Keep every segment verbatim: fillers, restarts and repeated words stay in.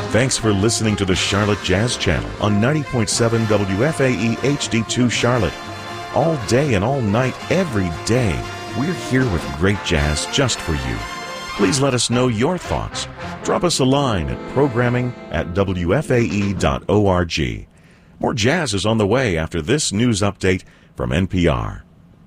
Thanks for listening to the Charlotte Jazz Channel on ninety point seven W F A E H D two Charlotte. All day and all night, every day, we're here with great jazz just for you. Please let us know your thoughts. Drop us a line at programming at W F A E dot org. More jazz is on the way after this news update from N P R.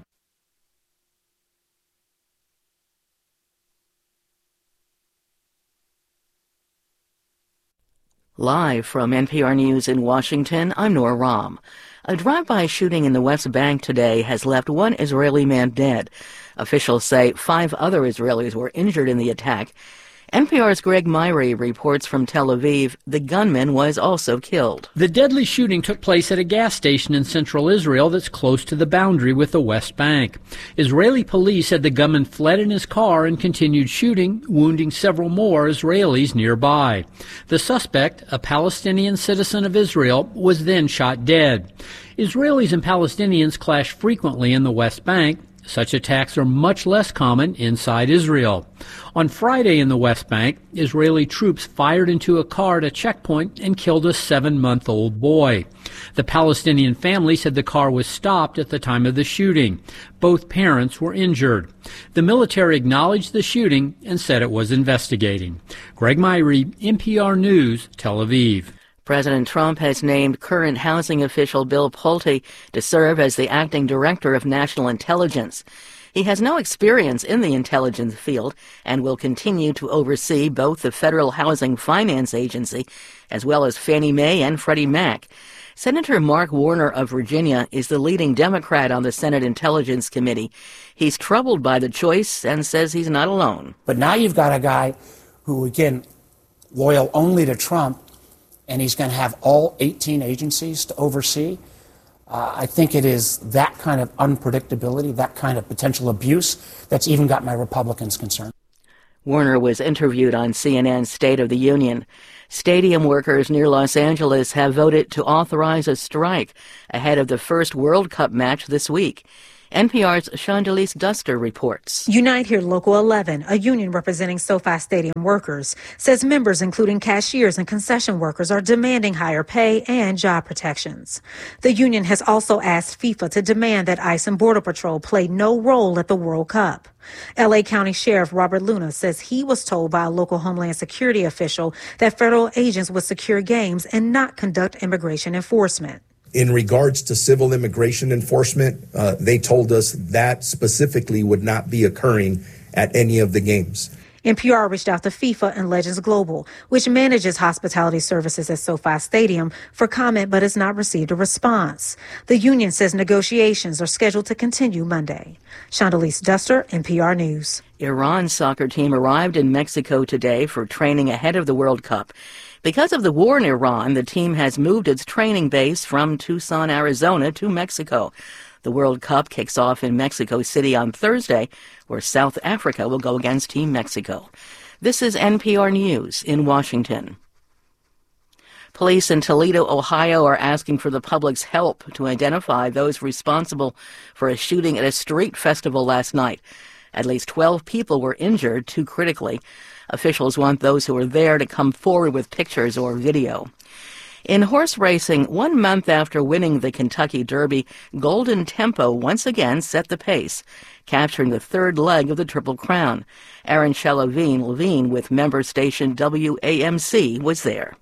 Live from N P R News in Washington, I'm Nora Rahm. A drive-by shooting in the West Bank today has left one Israeli man dead. Officials say five other Israelis were injured in the attack. N P R's Greg Myrie reports from Tel Aviv the gunman was also killed. The deadly shooting took place at a gas station in central Israel that's close to the boundary with the West Bank. Israeli police said the gunman fled in his car and continued shooting, wounding several more Israelis nearby. The suspect, a Palestinian citizen of Israel, was then shot dead. Israelis and Palestinians clash frequently in the West Bank. Such attacks are much less common inside Israel. On Friday in the West Bank, Israeli troops fired into a car at a checkpoint and killed a seven-month-old boy. The Palestinian family said the car was stopped at the time of the shooting. Both parents were injured. The military acknowledged the shooting and said it was investigating. Greg Myrie, N P R News, Tel Aviv. President Trump has named current housing official Bill Pulte to serve as the acting director of national intelligence. He has no experience in the intelligence field and will continue to oversee both the Federal Housing Finance Agency as well as Fannie Mae and Freddie Mac. Senator Mark Warner of Virginia is the leading Democrat on the Senate Intelligence Committee. He's troubled by the choice and says he's not alone. But now you've got a guy who, again, loyal only to Trump, and he's going to have all eighteen agencies to oversee. Uh, I think it is that kind of unpredictability, that kind of potential abuse that's even got my Republicans concerned. Warner was interviewed on C N N's State of the Union. Stadium workers near Los Angeles have voted to authorize a strike ahead of the first World Cup match this week. N P R's Shondelise Duster reports. Unite Here Local eleven, a union representing SoFi Stadium workers, says members, including cashiers and concession workers, are demanding higher pay and job protections. The union has also asked FIFA to demand that ICE and Border Patrol play no role at the World Cup. L A County Sheriff Robert Luna says he was told by a local Homeland Security official that federal agents would secure games and not conduct immigration enforcement. In regards to civil immigration enforcement, uh, they told us that specifically would not be occurring at any of the games. N P R reached out to FIFA and Legends Global, which manages hospitality services at SoFi Stadium, for comment but has not received a response. The union says negotiations are scheduled to continue Monday. Shondelise Duster, N P R News. Iran's soccer team arrived in Mexico today for training ahead of the World Cup. Because of the war in Iran, the team has moved its training base from Tucson, Arizona to Mexico. The World Cup kicks off in Mexico City on Thursday, where South Africa will go against Team Mexico. This is N P R News in Washington. Police in Toledo, Ohio are asking for the public's help to identify those responsible for a shooting at a street festival last night. At least twelve people were injured, two critically. Officials want those who were there to come forward with pictures or video. In horse racing, one month after winning the Kentucky Derby, Golden Tempo once again set the pace, capturing the third leg of the Triple Crown. Aaron Levine, Levine with member station W A M C was there.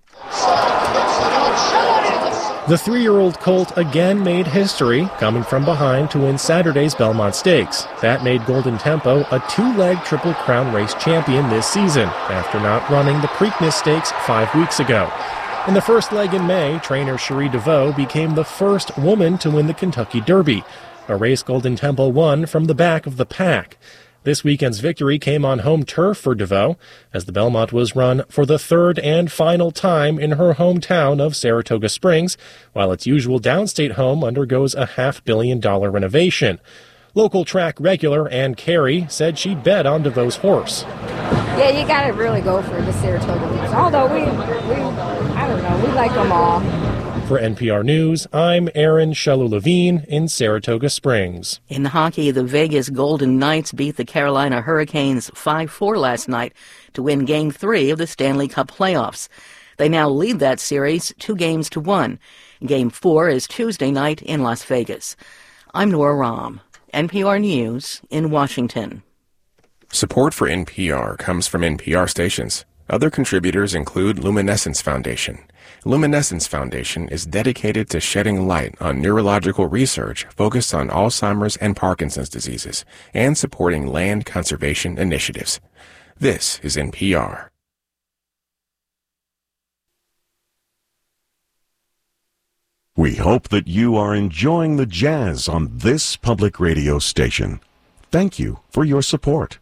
The three-year-old colt again made history, coming from behind to win Saturday's Belmont Stakes. That made Golden Tempo a two-leg Triple Crown race champion this season, after not running the Preakness Stakes five weeks ago. In the first leg in May, trainer Cherie DeVoe became the first woman to win the Kentucky Derby, a race Golden Tempo won from the back of the pack. This weekend's victory came on home turf for DeVoe, as the Belmont was run for the third and final time in her hometown of Saratoga Springs, while its usual downstate home undergoes a half-billion dollar renovation. Local track regular Ann Carey said she bet on DeVoe's horse. Yeah, you got to really go for the Saratoga Leaves. Although we, we, I don't know, we like them all. For N P R News, I'm Aaron Levine in Saratoga Springs. In hockey, the Vegas Golden Knights beat the Carolina Hurricanes five four last night to win Game three of the Stanley Cup playoffs. They now lead that series two games to one. Game four is Tuesday night in Las Vegas. I'm Nora Rahm, N P R News in Washington. Support for N P R comes from N P R stations. Other contributors include Luminescence Foundation. Luminescence Foundation is dedicated to shedding light on neurological research focused on Alzheimer's and Parkinson's diseases and supporting land conservation initiatives. This is N P R. We hope that you are enjoying the jazz on this public radio station. Thank you for your support.